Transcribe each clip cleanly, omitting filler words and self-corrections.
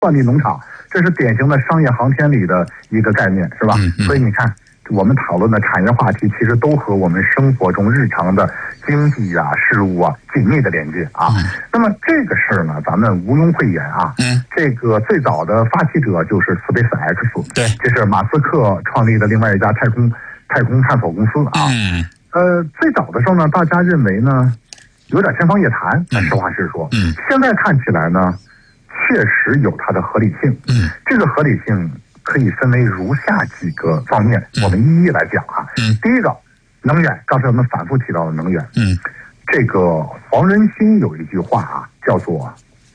算力农场，这是典型的商业航天里的一个概念，是吧？所以你看，我们讨论的产业话题，其实都和我们生活中日常的经济啊、事务啊紧密的连接啊。那么这个事儿呢，咱们毋庸讳言啊。这个最早的发起者就是 SpaceX， 对，这是马斯克创立的另外一家太空探索公司啊。最早的时候呢，大家认为呢，有点天方夜谭。实话实说，现在看起来呢，确实有它的合理性。这个合理性可以分为如下几个方面，我们一一来讲啊。第一个，能源，刚才我们反复提到的能源。这个黄仁勋有一句话啊，叫做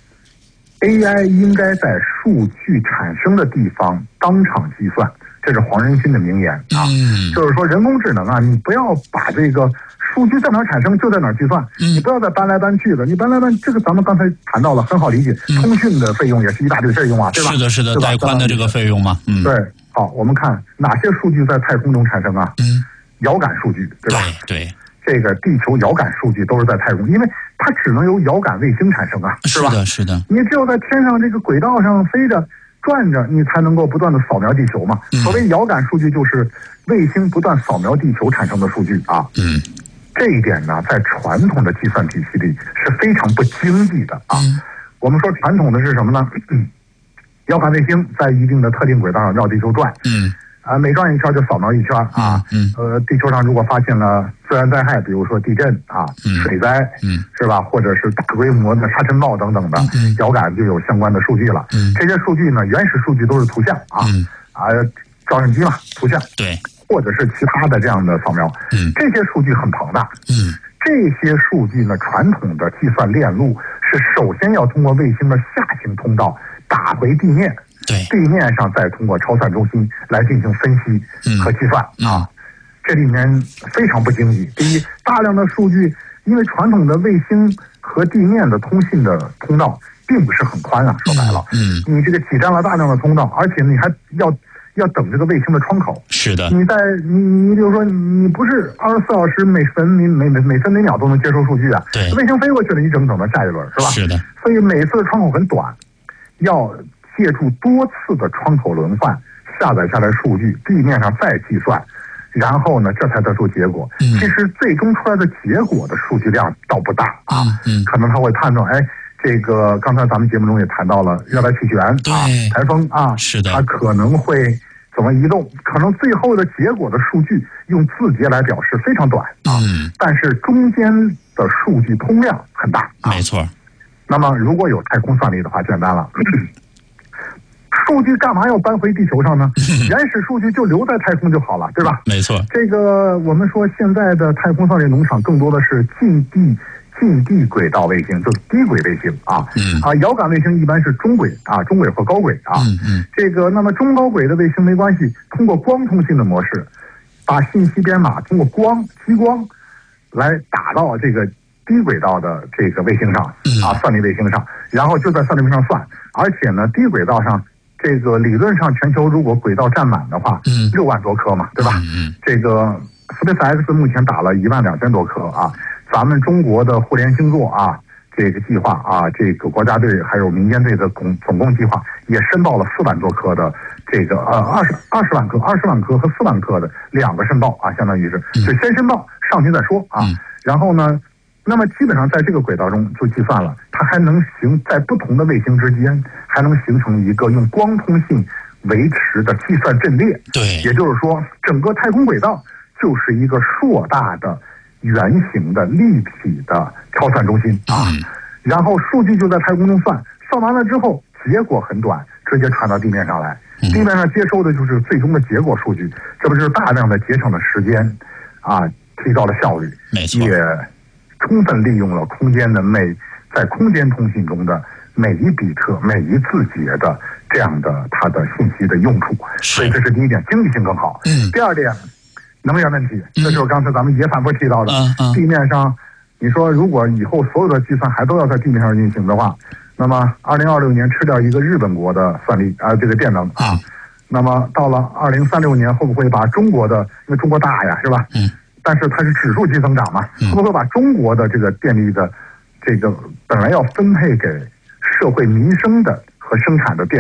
AI 应该在数据产生的地方当场计算，这是黄仁勋的名言啊。就是说人工智能啊，你不要把这个数据在哪儿产生就在哪儿计算，你不要再搬来搬去的。你搬来搬，这个咱们刚才谈到了，很好理解。通讯的费用也是一大堆费用啊，对吧？ 是的，带宽的这个费用嘛。 对，好，我们看哪些数据在太空中产生啊？遥感数据，对吧？ 对。 这个地球遥感数据都是在太空，因为它只能由遥感卫星产生啊，是吧？ 是的。 你只有在天上这个轨道上飞着转着，你才能够不断的扫描地球嘛。所谓遥感数据，就是卫星不断扫描地球产生的数据啊。这一点呢，在传统的计算体系里是非常不经济的啊。我们说传统的是什么呢？遥感卫星在一定的特定轨道上绕地球转。每转一圈就扫描一圈啊。地球上如果发现了自然灾害，比如说地震啊、水灾，是吧？或者是大规模的沙尘暴等等的，遥感就有相关的数据了。这些数据呢，原始数据都是图像照相机嘛，图像，对，或者是其他的这样的扫描。这些数据很庞大。这些数据呢，传统的计算链路是首先要通过卫星的下行通道打回地面。地面上再通过超算中心来进行分析和计算啊，这里面非常不经济。第一，大量的数据，因为传统的卫星和地面的通信的通道并不是很宽啊，说白了，你这个挤占了大量的通道，而且你还要等这个卫星的窗口。是的，你比如说，你不是24小时每分每秒都能接收数据啊，对，卫星飞过去了，你只能等到下一轮，是吧？是的，所以每次的窗口很短，要借助多次的窗口轮换下载下来数据，地面上再计算，然后呢，这才得出结果。其实最终出来的结果的数据量倒不大啊。可能他会判断，这个刚才咱们节目中也谈到了热带气旋啊、台风啊，是的，它可能会怎么移动？可能最后的结果的数据用字节来表示非常短啊，但是中间的数据通量很大。没错。那么如果有太空算力的话，简单了。数据干嘛要搬回地球上呢？原始数据就留在太空就好了，对吧？没错。这个我们说现在的太空算力农场更多的是近地轨道卫星，就是低轨卫星啊。遥感卫星一般是中轨和高轨啊。这个那么中高轨的卫星没关系，通过光通信的模式，把信息编码通过激光来打到这个低轨道的这个卫星上算力卫星上，然后就在算力卫星上算，而且呢，低轨道上。这个理论上，全球如果轨道占满的话，6万多颗嘛，对吧？这个 SpaceX 目前打了12000多颗啊。咱们中国的互联星座啊，这个计划啊，这个国家队还有民间队的总共计划也申报了4万多颗的这个20万颗和4万颗的2个申报啊，相当于是就先申报上去再说啊。然后呢？那么基本上在这个轨道中就计算了，它还能在不同的卫星之间还能形成一个用光通信维持的计算阵列。对，也就是说，整个太空轨道就是一个硕大的圆形的立体的超算中心啊。然后数据就在太空中算完了之后，结果很短，直接传到地面上来。地面上接收的就是最终的结果数据，这不就是大量的节省了时间啊，提高了效率，没错，也充分利用了空间的在空间通信中的每一比特、每一字节的这样的它的信息的用处，所以这是第一点，经济性更好。第二点，能源问题，这就是刚才咱们也反复提到的。地面上，你说如果以后所有的计算还都要在地面上运行的话，那么2026年吃掉一个日本国的算力这个电能啊，那么到了2036年会不会把中国的，因为中国大呀，是吧？但是它是指数级增长嘛，会不会把中国的这个电力的这个本来要分配给社会民生的和生产的电